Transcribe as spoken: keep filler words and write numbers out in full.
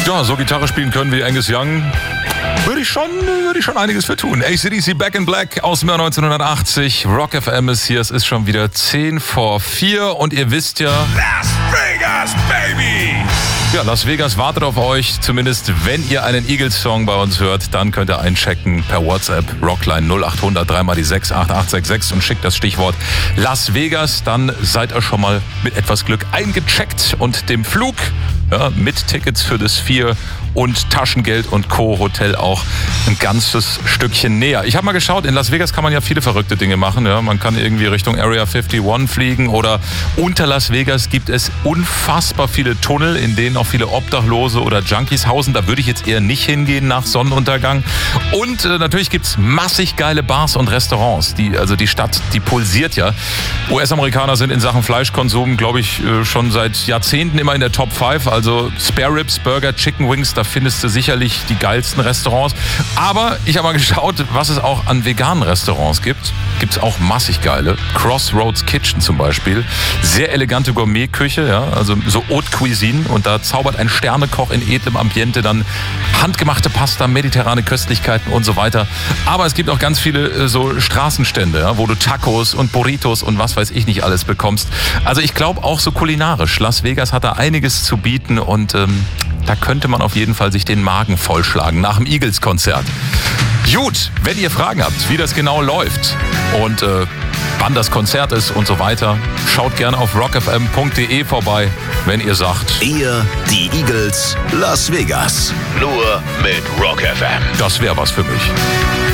Ja, so Gitarre spielen können wie Angus Young. Würde ich schon, würde ich schon einiges für tun. A C D C Back in Black aus dem Jahr neunzehnhundertachtzig. Rock F M ist hier. Es ist schon wieder zehn vor vier und ihr wisst ja... Las Vegas, Baby! Ja, Las Vegas wartet auf euch. Zumindest wenn ihr einen Eagles-Song bei uns hört, dann könnt ihr einchecken per WhatsApp. Rockline null acht hundert drei mal die sechs acht acht sechs sechs und schickt das Stichwort Las Vegas. Dann seid ihr schon mal mit etwas Glück eingecheckt und dem Flug, ja, mit Tickets für das Vier und Taschengeld und Co. Hotel auch ein ganzes Stückchen näher. Ich habe mal geschaut, in Las Vegas kann man ja viele verrückte Dinge machen. Ja, man kann irgendwie Richtung Area einundfünfzig fliegen oder unter Las Vegas gibt es unfassbar viele Tunnel, in denen auch viele Obdachlose oder Junkies hausen. Da würde ich jetzt eher nicht hingehen nach Sonnenuntergang. Und äh, natürlich gibt es massig geile Bars und Restaurants. Die, also die Stadt, die pulsiert ja. U S-Amerikaner sind in Sachen Fleischkonsum, glaube ich, äh, schon seit Jahrzehnten immer in der Top fünf. Also Spare Ribs, Burger, Chicken Wings, da findest du sicherlich die geilsten Restaurants. Aber ich habe mal geschaut, was es auch an veganen Restaurants gibt. Gibt es auch massig geile. Crossroads Kitchen zum Beispiel. Sehr elegante Gourmetküche, ja, also so Haute Cuisine. Und da zaubert ein Sternekoch in edlem Ambiente dann handgemachte Pasta, mediterrane Köstlichkeiten und so weiter. Aber es gibt auch ganz viele äh, so Straßenstände, ja, wo du Tacos und Burritos und was weiß ich nicht alles bekommst. Also ich glaube auch so kulinarisch. Las Vegas hat da einiges zu bieten und ähm, da könnte man auf jeden Fall sich den Magen vollschlagen nach dem Eagles-Konzert. Gut, wenn ihr Fragen habt, wie das genau läuft und äh, wann das Konzert ist und so weiter, schaut gerne auf rock f m punkt d e vorbei, wenn ihr sagt... Ihr, die Eagles, Las Vegas. Nur mit Rock F M. Das wäre was für mich.